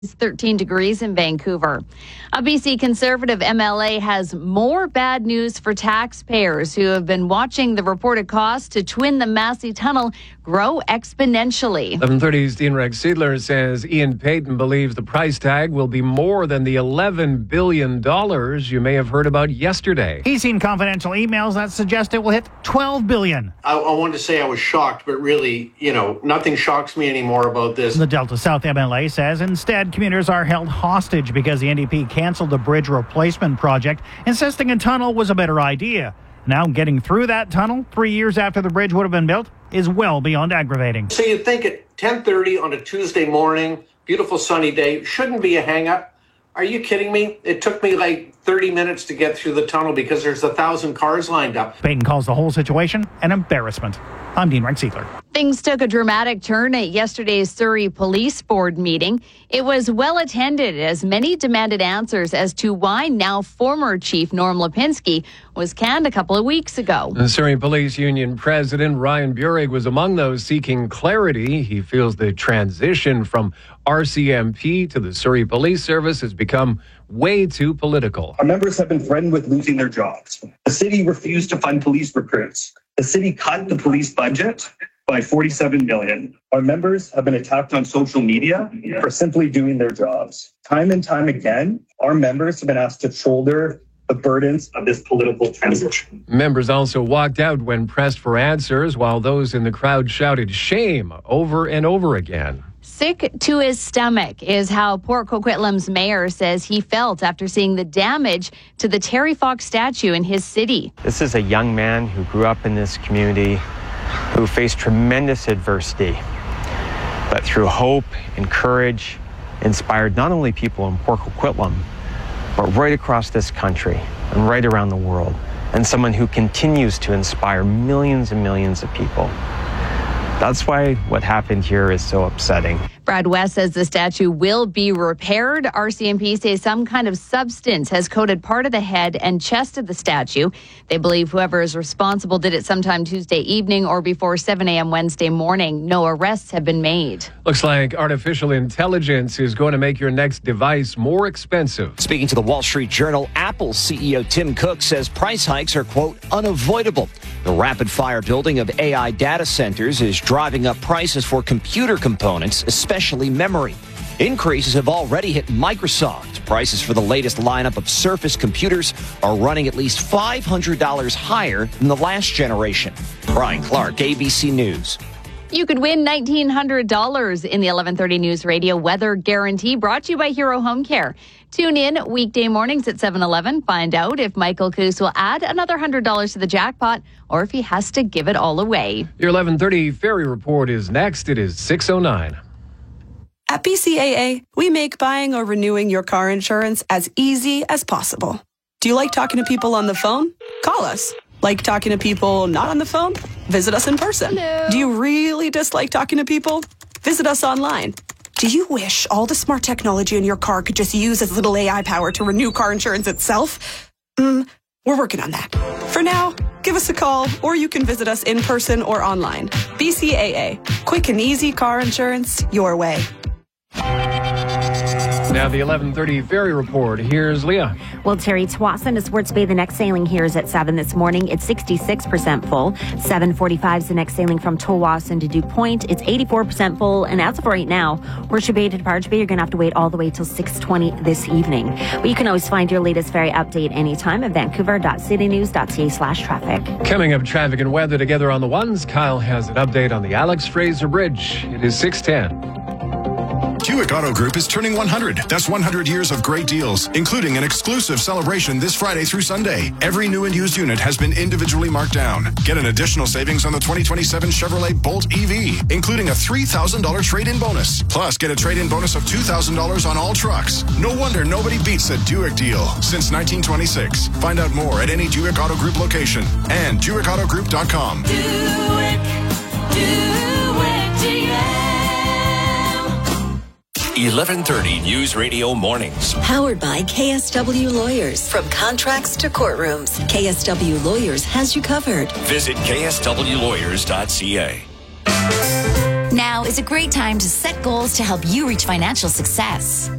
It's 13 degrees in Vancouver. A BC Conservative MLA has more bad news for taxpayers who have been watching the reported cost to twin the Massey Tunnel grow exponentially. 11:30's Dean Rex Seidler says Ian Payton believes the price tag will be more than the $11 billion you may have heard about yesterday. He's seen confidential emails that suggest it will hit $12 billion. I wanted to say I was shocked, but really, nothing shocks me anymore about this. The Delta South MLA says instead commuters are held hostage because the NDP canceled the bridge replacement project, insisting a tunnel was a better idea. Now getting through that tunnel 3 years after the bridge would have been built is well beyond aggravating. So you'd think at 10:30 on a Tuesday morning, beautiful sunny day, shouldn't be a hang-up. Are you kidding me? It took me like 30 minutes to get through the tunnel because there's 1,000 cars lined up. Payton calls the whole situation an embarrassment. I'm Dean Rex Seidler. Things took a dramatic turn at yesterday's Surrey Police Board meeting. It was well attended as many demanded answers as to why now former Chief Norm Lipinski was canned a couple of weeks ago. The Surrey Police Union President Ryan Burig was among those seeking clarity. He feels the transition from RCMP to the Surrey Police Service has become way too political. Our members have been threatened with losing their jobs. The city refused to fund police recruits. The city cut the police budget by $47 million. Our members have been attacked on social media for simply doing their jobs. Time and time again, our members have been asked to shoulder the burdens of this political transition. Members also walked out when pressed for answers, while those in the crowd shouted shame over and over again. Sick to his stomach is how Port Coquitlam's mayor says he felt after seeing the damage to the Terry Fox statue in his city. This is a young man who grew up in this community, who faced tremendous adversity, but through hope and courage, inspired not only people in Port Coquitlam, but right across this country and right around the world, and someone who continues to inspire millions and millions of people. That's why what happened here is so upsetting. Brad West says the statue will be repaired. RCMP says some kind of substance has coated part of the head and chest of the statue. They believe whoever is responsible did it sometime Tuesday evening or before 7 a.m. Wednesday morning. No arrests have been made. Looks like artificial intelligence is going to make your next device more expensive. Speaking to the Wall Street Journal, Apple CEO Tim Cook says price hikes are, quote, unavoidable. The rapid-fire building of AI data centers is driving up prices for computer components, especially memory. Increases have already hit Microsoft. Prices for the latest lineup of Surface computers are running at least $500 higher than the last generation. Brian Clark, ABC News. You could win $1,900 in the 11:30 News Radio Weather Guarantee, brought to you by Hero Home Care. Tune in weekday mornings at 7:11. Find out if Michael Coos will add another $100 to the jackpot or if he has to give it all away. Your 11:30 Ferry Report is next. It is 6:09. At BCAA, we make buying or renewing your car insurance as easy as possible. Do you like talking to people on the phone? Call us. Like talking to people not on the phone? Visit us in person. Hello. Do you really dislike talking to people? Visit us online. Do you wish all the smart technology in your car could just use as little AI power to renew car insurance itself? We're working on that. For now, give us a call or you can visit us in person or online. BCAA. Quick and easy car insurance your way. Now the 11:30 Ferry Report. Here's Leah. Well, Terry, Tsawwassen to Swartz Bay, the next sailing here is at 7 this morning. It's 66% full. 7:45 is the next sailing from Tsawwassen to Duke Point. It's 84% full. And as of right now, Horseshoe Bay to Departure Bay, you're going to have to wait all the way till 6:20 this evening. But you can always find your latest ferry update anytime at vancouver.citynews.ca/traffic. Coming up, traffic and weather together on the ones. Kyle has an update on the Alex Fraser Bridge. It is 6:10. Buick Auto Group is turning 100. That's 100 years of great deals, including an exclusive celebration this Friday through Sunday. Every new and used unit has been individually marked down. Get an additional savings on the 2027 Chevrolet Bolt EV, including a $3,000 trade-in bonus. Plus, get a trade-in bonus of $2,000 on all trucks. No wonder nobody beats a Buick deal since 1926. Find out more at any Buick Auto Group location and BuickAutoGroup.com. Buick GM. 11:30 News Radio Mornings. Powered by KSW Lawyers. From contracts to courtrooms, KSW Lawyers has you covered. Visit kswlawyers.ca. Now is a great time to set goals to help you reach financial success.